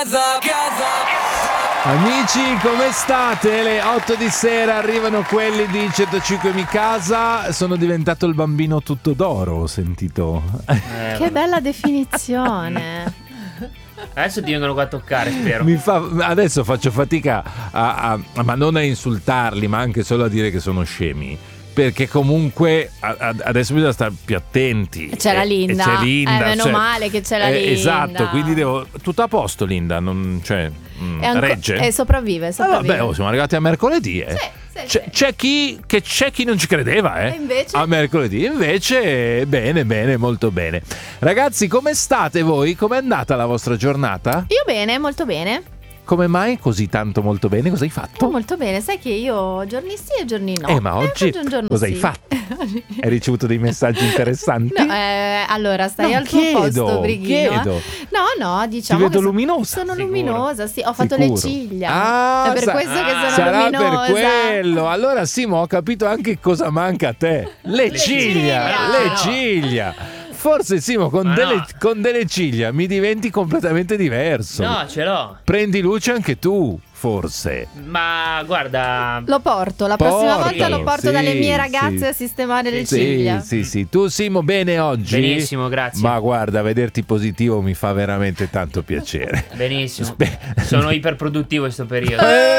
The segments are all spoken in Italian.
Amici, come state? Le 8 di sera arrivano quelli di 105 Mi Casa. Sono diventato il bambino tutto d'oro, ho sentito. Che bella definizione. Adesso ti vengono qua a toccare, spero. Adesso faccio fatica ma non a insultarli, ma anche solo a dire che sono scemi. Perché comunque adesso bisogna stare più attenti. C'è la Linda. C'è Linda. Meno male che c'è la Linda. Esatto, quindi tutto a posto, Linda. Non, regge. Sopravvive. Vabbè, siamo arrivati a mercoledì. Sì. C'è chi non ci credeva, E invece? a mercoledì. Invece, bene, molto bene. Ragazzi, come state voi? Com'è andata la vostra giornata? Io bene, molto bene. Come mai così tanto molto bene? Cosa hai fatto? Molto bene, sai che io giorni sì e giorni no. Ma oggi un giorno cosa sì. hai fatto? Hai ricevuto dei messaggi interessanti? No, allora stai al tuo posto, Brighino. Chiedo. No, diciamo Ti vedo che luminosa. sono Sicuro. luminosa, sì, ho fatto Sicuro. le ciglia. È per questo che sono sarà luminosa. per quello. Allora Simo, ho capito anche cosa manca a te. Le ciglia. Forse Simo con delle ciglia mi diventi completamente diverso. No, ce l'ho. Prendi luce anche tu, forse. Ma guarda, Lo porto, la prossima volta lo porto sì, dalle mie ragazze sì. a sistemare le ciglia. Sì. Tu Simo, bene oggi? benissimo, grazie. Ma guarda, vederti positivo mi fa veramente tanto piacere. Benissimo. Sono iperproduttivo in questo periodo.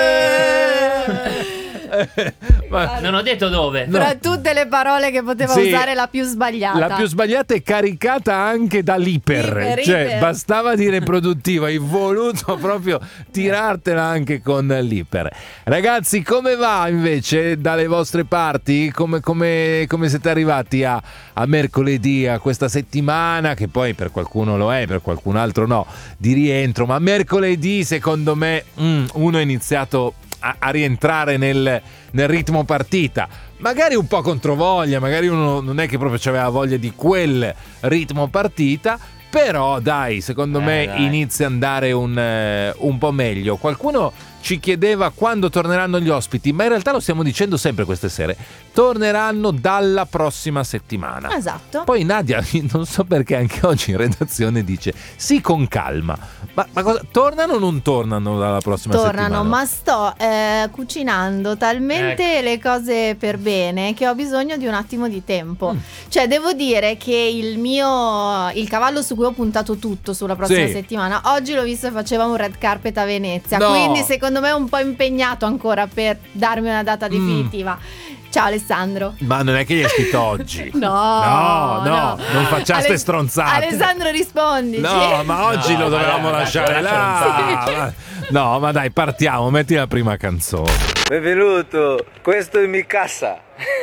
Ma Non ho detto dove. Tra tutte le parole che poteva Sì. usare, la più sbagliata. la più sbagliata è caricata anche dall'iper. Cioè, bastava dire produttivo, hai voluto proprio tirartela anche con l'iper. Ragazzi, come va invece dalle vostre parti? Come siete arrivati a mercoledì, a questa settimana, che poi per qualcuno lo è, per qualcun altro no, di rientro, ma mercoledì secondo me uno è iniziato a rientrare nel ritmo partita, magari un po' controvoglia, magari uno non è che proprio aveva voglia di quel ritmo partita, però dai, secondo me inizia ad andare un po' meglio. Qualcuno ci chiedeva quando torneranno gli ospiti, ma in realtà lo stiamo dicendo sempre queste sere, torneranno dalla prossima settimana. Esatto. Poi Nadia, non so perché anche oggi in redazione dice sì, con calma, ma cosa, tornano o non tornano dalla prossima settimana? Tornano, ma sto cucinando talmente le cose per bene che ho bisogno di un attimo di tempo. Cioè devo dire che il cavallo su cui ho puntato tutto sulla prossima settimana, oggi l'ho visto e faceva un red carpet a Venezia, quindi secondo me è un po' impegnato ancora per darmi una data definitiva. Ciao Alessandro. Ma non è che gli hai scritto oggi? No, non facciaste stronzate. Alessandro, rispondi. No, ma oggi lo dovevamo lasciare là. No, ma dai, partiamo, metti la prima canzone. Benvenuto, questo è Mi Casa.